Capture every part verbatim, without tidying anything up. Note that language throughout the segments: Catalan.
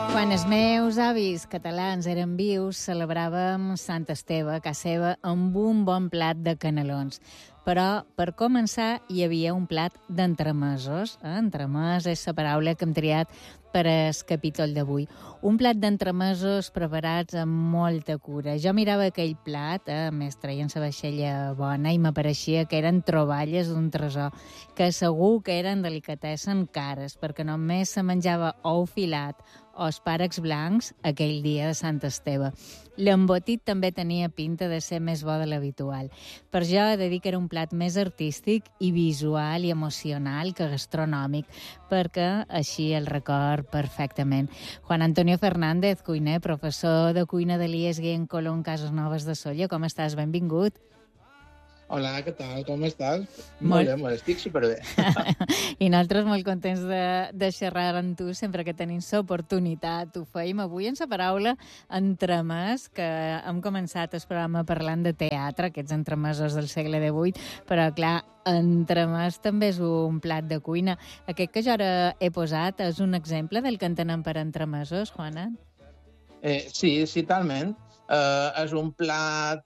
Quan els meus avis catalans eren vius, celebràvem Sant Esteve a casa seva amb un bon plat de canelons. Però, per començar, hi havia un plat d'entremesos. Eh? Entremès és la paraula que hem triat per al capítol d'avui. Un plat d'entremesos preparats amb molta cura. Jo mirava aquell plat, eh, més traient la vaixella bona, i m'apareixia que eren troballes d'un tresor, que segur que eren delicatessen cares, perquè només se menjava ou filat o espàrrecs blancs aquell dia de Sant Esteve. L'embotit també tenia pinta de ser més bo de l'habitual. Per jo he de dir que era un plat més artístic i visual i emocional que gastronòmic, perquè així el record perfectament. Juan Antonio Fernández, cuiner, professor de cuina de l'I E S G en Colón, Cases Noves de Sóller. Com estàs? Benvingut. Hola, què tal? Com estàs? Molt, molt bé, molt, estic superbé. I nosaltres molt contents de, de xerrar amb tu sempre que tenim l'oportunitat. Ho feim avui en la paraula entremès, que hem començat el programa parlant de teatre, aquests entremesos del segle divuit, però clar, entremès també és un plat de cuina. Aquest que jo ara he posat és un exemple del que entenem per entremesos, Juana? Eh, sí, sí, talment. Uh, és un plat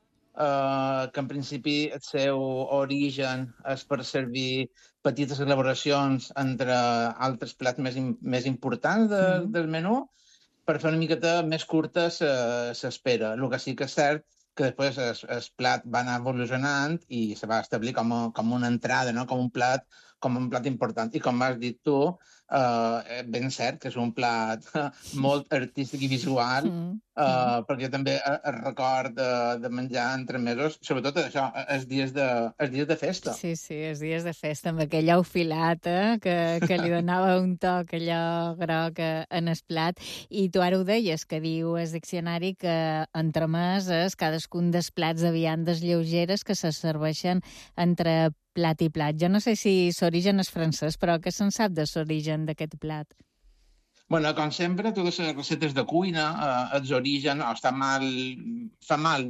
Uh, que en principi el seu origen és per servir petites elaboracions entre altres plats més, in, més importants de, mm. del menú, per fer una miqueta més curta s'espera. El que sí que és cert que després el, el plat va anar evolucionant i se va establir com, a, com una entrada, no? com un plat com un plat important. I com has dit tu, uh, ben cert que és un plat molt artístic i visual, mm. Uh, perquè jo també el record de, de menjar entremesos, sobretot això, els dies de, els dies de festa. Sí, sí, els dies de festa, amb aquell ou filat, eh, que, que li donava un toc allò groc en el plat. I tu ara ho deies, que diu el diccionari que entremès és cadascun dels plats de viandes lleugeres que se serveixen entre plat i plat. Jo no sé si l'origen és francès, però què se'n sap de l'origen d'aquest plat? Bueno, com sempre, totes les recetes de cuina, eh, els origen, o està mal, fa mal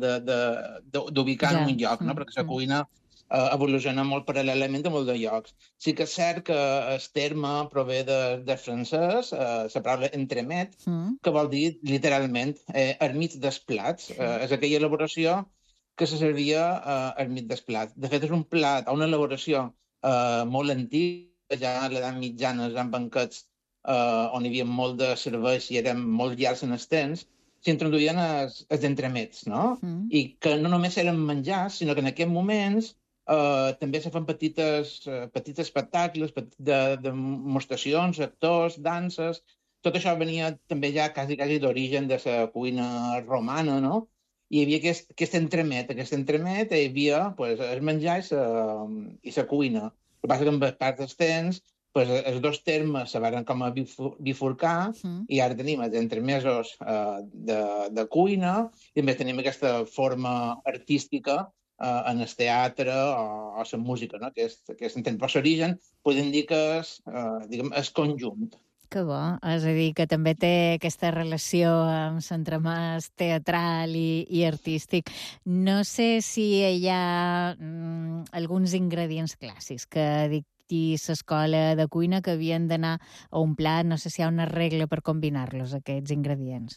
d'ubicar ja. en un lloc, no? Mm, perquè la mm. cuina eh, evoluciona molt paral·lelament a molts de llocs. Sí que és cert que el terme prové de, de francès, eh, la paraula entremet, mm. que vol dir literalment eh, al mig dels plats. Eh, és aquella elaboració que se servia eh, al mig dels plats. De fet, és un plat, una elaboració eh, molt antiga, ja a l'edat mitjana, en banquets Uh, on hi havia molt de serveis i eren molt llargs en els temps, s'introduïen els, els entremets, no? Mm. I que no només eren menjars, sinó que en aquests moments uh, també se fan petites, uh, petits espectacles, petit de, demostracions, actors, danses. Tot això venia també ja quasi, quasi d'origen de la cuina romana, no? I hi havia aquest, aquest entremet. Aquest entremet hi havia pues, el menjar i la cuina. El que passa que amb el pas dels temps pues els dos termes se van com a bifurcar mm. i ara tenim els entremesos uh, de, de cuina i també tenim aquesta forma artística uh, en el teatre o, o la música, no? que és, que és entén. Per l'origen podem dir que és, uh, diguem, és conjunt. Que bo, és a dir, que també té aquesta relació amb l'entremès teatral i, i artístic. No sé si hi ha mm, alguns ingredients clàssics que dic i l'escola de cuina que havien d'anar a un plat, no sé si hi ha una regla per combinar-los, aquests ingredients.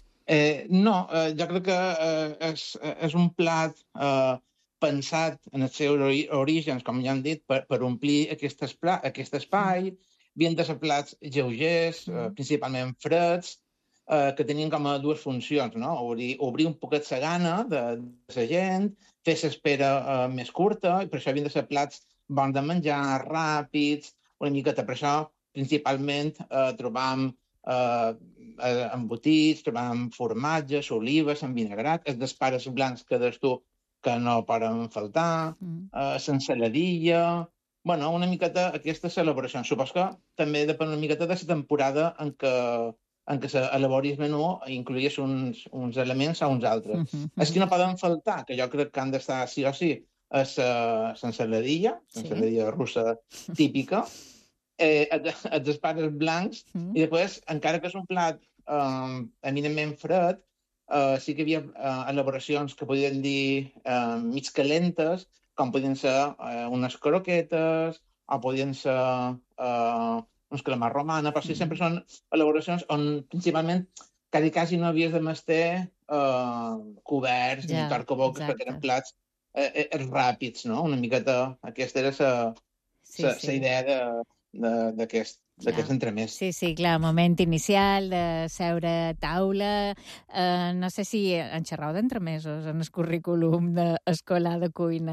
Eh, no, eh, jo crec que eh, és, és un plat eh, pensat en els seus orígens, com ja hem dit, per, per omplir aquest, espla, aquest espai. Havien de ser plats lleugers, eh, principalment freds, eh, que tenien com a dues funcions, no? Obrir, obrir un poquet la gana de, de la gent, fer l'espera eh, més curta, i per això havien de ser plats bons de menjar, ràpids, una miqueta. Per això, principalment, eh, trobam eh, embotits, trobam formatges, olives, envinagrat, els d'espares blancs que des tu que no poden faltar, mm. eh, l'ensaladilla. Bueno, una miqueta aquesta celebració. Supos que també depèn una miqueta de la temporada en què en què s'elabori el menú incluïs uns, uns elements o uns altres. Mm-hmm. Els que no poden faltar, que jo crec que han d'estar sí o sí, és uh, l'ensaladilla, l'ensaladilla sí. russa típica, eh, els espares blancs, mm. i després, encara que és un plat um, eminentment fred, uh, sí que hi havia uh, elaboracions que podien dir uh, mig calentes, com podien ser uh, unes croquetes, o podien ser uh, uns calamars romana, però sí, sempre són elaboracions on principalment quasi, quasi no havies de mester eh, coberts ja, ni torcaboques, perquè eren plats eh, eh, ràpids, no? Una miqueta, aquesta era la sí, sí. idea d'aquest d'aquest entremès. Sí, sí, clar, moment inicial de seure a taula. Eh, no sé si en xerrau d'entremesos en el currículum escolar de cuina.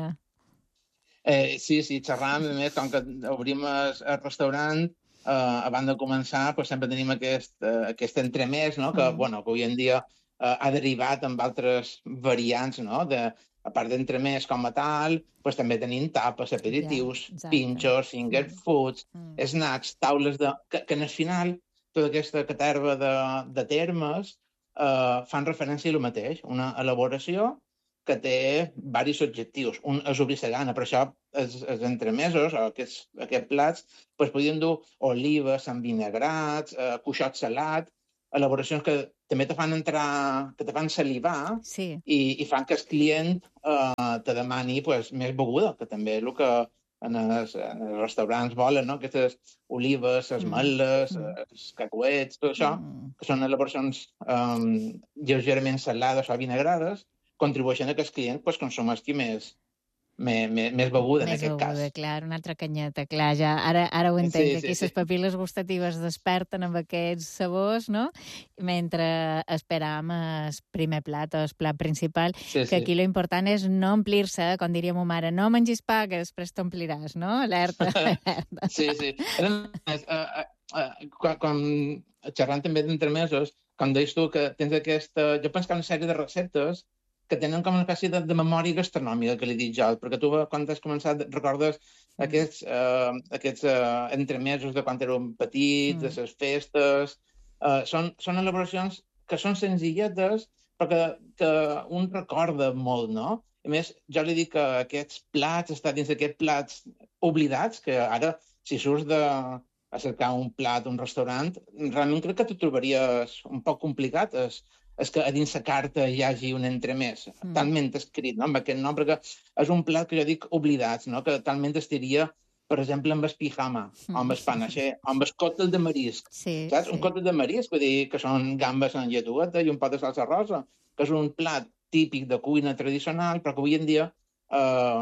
Eh, sí, sí, xerràvem, a més, com que obrim el, el restaurant, eh, abans de començar, pues, sempre tenim aquest, eh, aquest entremès, no? que, mm. bueno, que avui en dia eh, ha derivat amb altres variants, no? de, a part d'entremès com a tal, pues, també tenim tapes, aperitius, yeah, pinxos, finger mm. foods, mm. snacks, taules de... Que, que en el final, tota aquesta caterva de, de termes eh, fan referència a lo mateix, una elaboració que té diversos objectius. Un és obrir la gana, per això els, els entremesos, o aquests, aquests plats, pues, podien dur olives amb vinagrats, eh, cuixot salat, elaboracions que també te fan entrar, que te fan salivar sí. i, i fan que el client eh, te demani pues, més beguda, que també és el que en els, en els restaurants volen, no? Aquestes olives, les meles, mm. els cacahuets, tot això, mm. que són elaboracions um, lleugerament salades o vinagrades, contribueixen a que el client pues, consumeixi més, més, més, més beguda, més en aquest beguda, cas. Clar, una altra canyeta, clar, ja, ara, ara ho entenc, sí, sí, aquí sí. les papil·les gustatives desperten amb aquests sabors, no? Mentre esperam el primer plat o el plat principal, sí, que sí. aquí lo important és no omplir-se, com diria ma mare, no mengis pa, que després t'ompliràs, no? Alerta, alerta. Sí, sí. Uh, uh, uh, quan, quan xerrant també d'entremesos, com deies tu, que tens aquesta... Jo penso que hi ha una sèrie de receptes que tenen com una espècie de, de memòria gastronòmica, que li dic jo, perquè tu, quan has començat, recordes mm. aquests, uh, aquests uh, entremesos de quan érem petits, mm. de les festes... Uh, són, són elaboracions que són senzilletes, però que, que un recorda molt, no? A més, jo li dic que aquests plats estan dins d'aquests plats oblidats, que ara, si surts de a cercar un plat, un restaurant, realment crec que t'ho trobaries un poc complicat, és, és que a dins la carta hi hagi un entremès, mm. talment escrit, no? Amb aquest nom, perquè és un plat que jo dic oblidats, no? Que talment estiria, per exemple, amb el pijama, mm. o amb el panaché, o amb el còctel de marisc, sí, saps? Sí. Un còctel de marisc, vull dir que són gambes en lletueta i un pot de salsa rosa, que és un plat típic de cuina tradicional, però que avui en dia eh,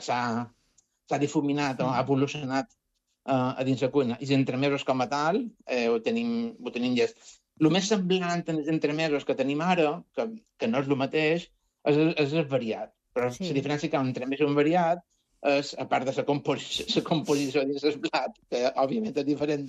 s'ha difuminat o ha evolucionat Uh, a dins la cuina. I els entremesos com a tal eh, ho tenim, ho tenim llest. El més semblant en els entremesos que tenim ara, que, que no és el mateix, és, és el variat. Però sí. La diferència que hi ha entre més i un variat és, a part de la composició, la composició dins el plat, que òbviament és diferent,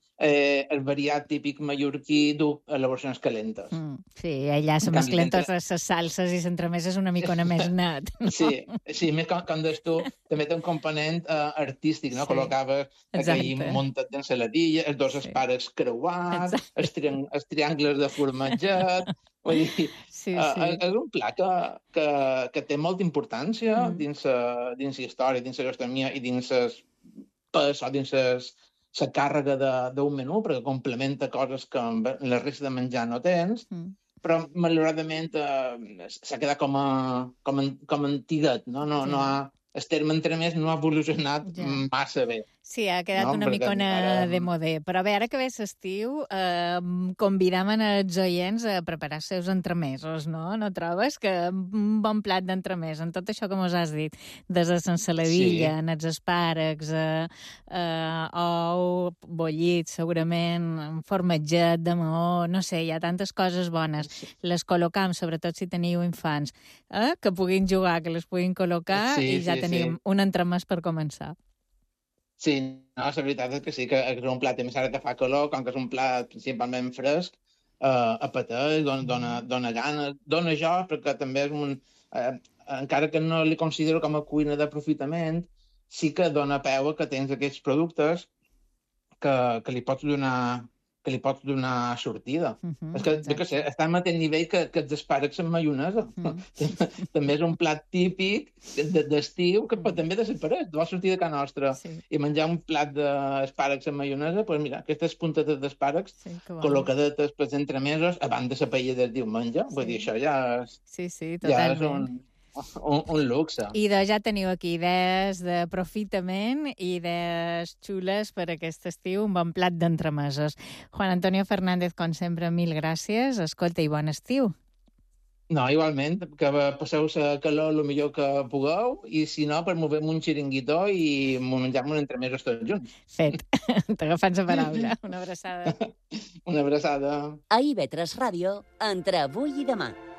eh, el variat típic mallorquí du elaboracions calentes. Mm, sí, allà se mesclen totes les salses i l'entremès és una micona més net. No? Sí, sí, més com, com dius tu, també té un component uh, artístic, no? Sí. Col·locaves aquell muntat d'ensaladilla, els dos sí. Espàrrecs creuats, els, triang els triangles de formatget... Vull dir, sí, sí. Uh, és un plat que, que, que té molta importància mm. dins la dins història, dins la gastronomia i dins el pes o dins les la càrrega d'un menú, perquè complementa coses que amb la resta de menjar no tens, mm. però malauradament eh, s'ha quedat com, a, com, a, com antiguet, no? No, sí. no ha, el terme entremès no ha evolucionat ja. Massa bé. Sí, ha quedat no? una perquè micona ara... de modé. Però bé, ara que ve l'estiu, eh, convidam els oients a preparar els seus entremesos, no? No trobes? Que un bon plat d'entremès, en tot això que mos has dit, des de l'ensaladilla, sí. en els espàrrecs, eh, eh, ou bullit, segurament, formatget de maó, no sé, hi ha tantes coses bones. Sí. Les col·locam, sobretot si teniu infants, eh, que puguin jugar, que les puguin col·locar, sí, i ja sí, tenim sí. un entremès per començar. Sí, no, la veritat és que sí, que és un plat, a més ara que fa calor, com que és un plat principalment fresc, eh, apeteix, dona, dona, dona gana, dona jo, perquè també és un... Eh, encara que no li considero com a cuina d'aprofitament, sí que dona peu a que tens aquests productes que, que li pots donar que li pots donar sortida. Uh-huh, és que, jo què sé, està al mateix nivell que, que els espàrrecs amb maionesa. Uh-huh. També és un plat típic d'estiu que pot també desaparèixer. Tu vols sortir de casa nostra sí. I menjar un plat d'espàrrecs amb maionesa, doncs mira, aquestes puntetes d'espàrrecs sí, col·locadetes per entremesos abans de la paella del diumenge. Sí. Vull dir, això ja és... Sí, sí, totalment. Ja és un... Un, un luxe. I de ja teniu aquí idees d'aprofitament i idees xules per aquest estiu, un bon plat d'entremesos. Juan Antonio Fernández, com sempre, mil gràcies. Escolta, i bon estiu. No, igualment, que passeu la calor el millor que pugueu i, si no, per movem un xiringuitó i menjar-me un entremesos tots junts. Fet. T'agafant la paraula. Una abraçada. Una abraçada. A I V tres Ràdio, entre avui i demà.